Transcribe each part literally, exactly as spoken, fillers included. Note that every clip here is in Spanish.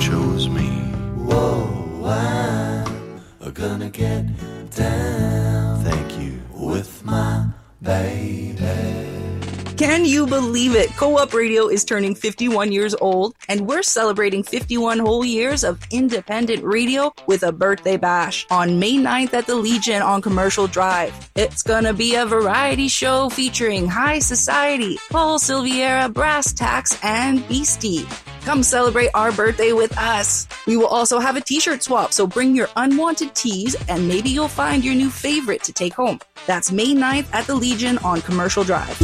chose me. Whoa, I'm gonna get down. Thank you. With my baby. Can you believe it? Co-op Radio is turning fifty-one years old, and we're celebrating fifty-one whole years of independent radio with a birthday bash on May ninth at the Legion on Commercial Drive. It's gonna be a variety show featuring High Society, Paul Silviera, Brass Tacks, and Beastie. Come celebrate our birthday with us. We will also have a t-shirt swap, so bring your unwanted tees and maybe you'll find your new favorite to take home. That's May ninth at the Legion on Commercial Drive.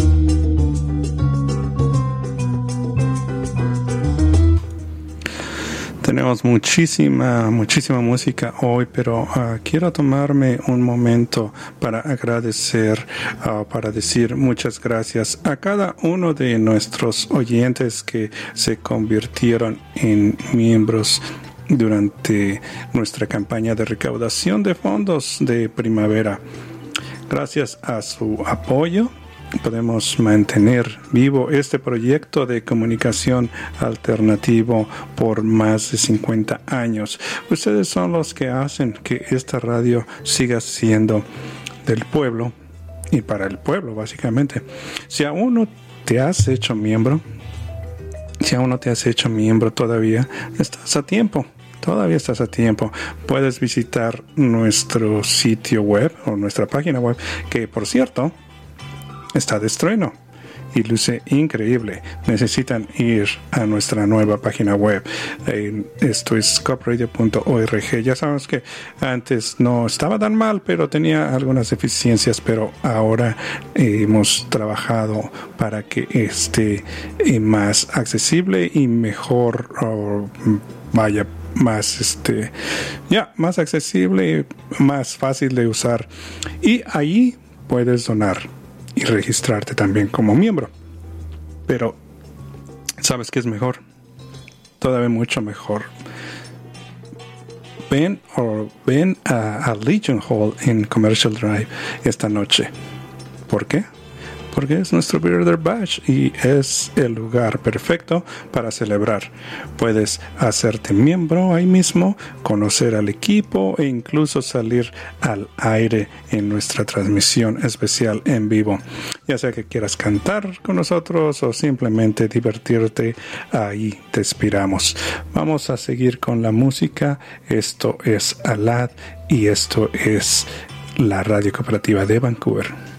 Tenemos muchísima, muchísima música hoy, pero uh, quiero tomarme un momento para agradecer, uh, para decir muchas gracias a cada uno de nuestros oyentes que se convirtieron en miembros durante nuestra campaña de recaudación de fondos de primavera. Gracias a su apoyo, podemos mantener vivo este proyecto de comunicación alternativo por más de cincuenta años. Ustedes son los que hacen que esta radio siga siendo del pueblo y para el pueblo, básicamente. Si aún no te has hecho miembro, si aún no te has hecho miembro todavía, estás a tiempo. Todavía estás a tiempo. Puedes visitar nuestro sitio web o nuestra página web, que por cierto está de estreno y luce increíble. Necesitan ir a nuestra nueva página web. Eh, esto es co op radio punto org. Ya sabemos que antes no estaba tan mal, pero tenía algunas deficiencias, pero ahora eh, hemos trabajado para que esté eh, más accesible y mejor, oh, vaya, más este ya más accesible, más fácil de usar, y ahí puedes donar y registrarte también como miembro. Pero ¿sabes qué es mejor? Todavía mucho mejor. Ven o ven a, a Legion Hall en Commercial Drive esta noche. ¿Por qué? Porque es nuestro Birthday Bash y es el lugar perfecto para celebrar. Puedes hacerte miembro ahí mismo, conocer al equipo e incluso salir al aire en nuestra transmisión especial en vivo. Ya sea que quieras cantar con nosotros o simplemente divertirte, ahí te esperamos. Vamos a seguir con la música. Esto es Alad y esto es la Radio Cooperativa de Vancouver.